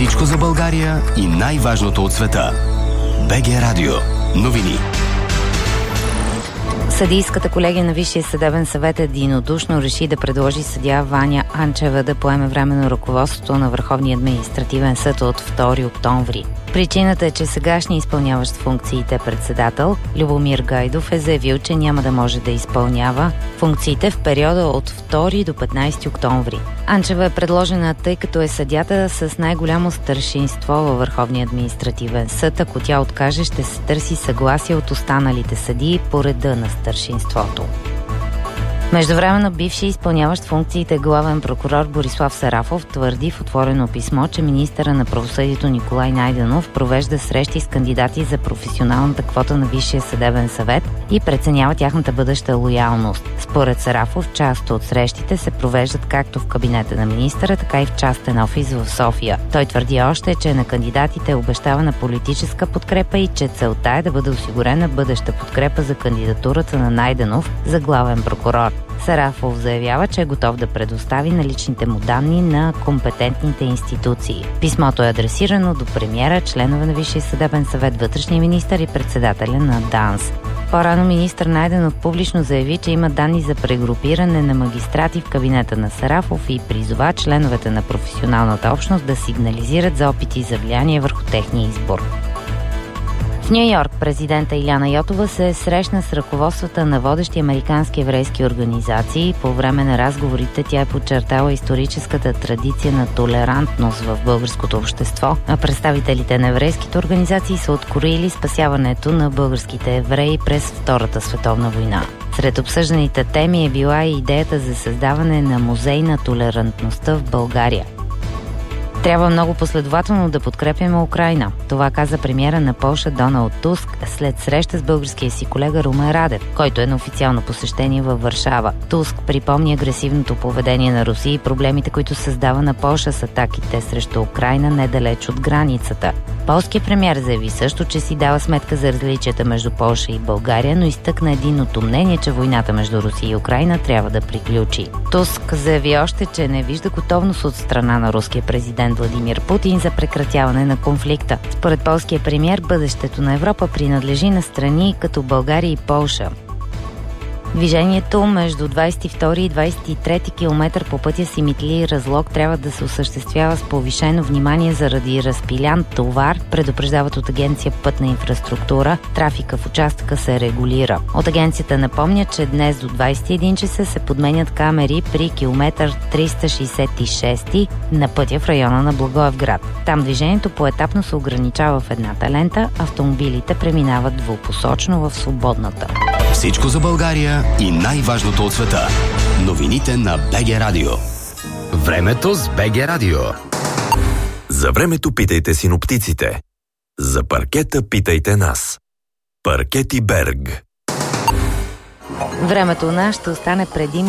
Всичко за България и най-важното от света. БГ Радио. Новини. Съдийската колегия на Висшия съдебен съвет единодушно реши да предложи съдия Ваня Анчева да поеме временно ръководството на Върховния административен съд от 2 октомври. Причината е, че сегашния изпълняващ функциите председател Любомир Гайдов е заявил, че няма да може да изпълнява функциите в периода от 2 до 15 октомври. Анчева е предложена, тъй като е съдията с най-голямо старшинство във Върховния административен съд. Ако тя откаже, ще се търси съгласие от останалите съдии по реда на старшинството. Междувременно бивши изпълняващ функциите главен прокурор Борислав Сарафов твърди в отворено писмо, че министъра на правосъдието Николай Найденов провежда срещи с кандидати за професионалната квота на Висшия съдебен съвет и преценява тяхната бъдеща лоялност. Според Сарафов, част от срещите се провеждат както в кабинета на министъра, така и в частен офис в София. Той твърди още, че на кандидатите е обещавана политическа подкрепа и че целта е да бъде осигурена бъдеща подкрепа за кандидатурата на Найденов за главен прокурор. Сарафов заявява, че е готов да предостави наличните му данни на компетентните институции. Писмото е адресирано до премиера, членове на Висшия съдебен съвет, вътрешния министър и председателя на ДАНС. По-рано министър Найденов публично заяви, че има данни за прегрупиране на магистрати в кабинета на Сарафов и призова членовете на професионалната общност да сигнализират за опити за влияние върху техния избор. В Ню-Йорк президента Иляна Йотова се срещна с ръководствата на водещи американски еврейски организации. По време на разговорите тя е подчертала историческата традиция на толерантност в българското общество, а представителите на еврейските организации са откроили спасяването на българските евреи през Втората световна война. Сред обсъжданите теми е била и идеята за създаване на музей на толерантността в България. Трябва много последователно да подкрепяме Украйна. Това каза премиера на Полша Доналд Туск след среща с българския си колега Румен Радев, който е на официално посещение във Варшава. Туск припомни агресивното поведение на Русия и проблемите, които създава на Полша с атаките срещу Украйна недалеч от границата. Полският премиер заяви също, че си дава сметка за различията между Полша и България, но изтъкна единното мнение, че войната между Русия и Украйна трябва да приключи. Туск заяви още, че не вижда готовност от страна на руския президент Владимир Путин за прекратяване на конфликта. Според полския премиер, бъдещето на Европа принадлежи на страни като България и Полша. Движението между 22 и 23 км по пътя Симитли – Разлог трябва да се осъществява с повишено внимание заради разпилян товар, предупреждават от агенция Пътна инфраструктура. Трафика в участъка се регулира. От агенцията напомня, че днес до 21 часа се подменят камери при километър 366 на пътя в района на Благоевград. Там движението поетапно се ограничава в едната лента, автомобилите преминават двупосочно в свободната. Всичко за България и най-важното от света. Новините на БГ Радио. Времето с БГ Радио. За времето питайте синоптиците. За паркета питайте нас. Паркети Берг. Времето у нас ще остане предимно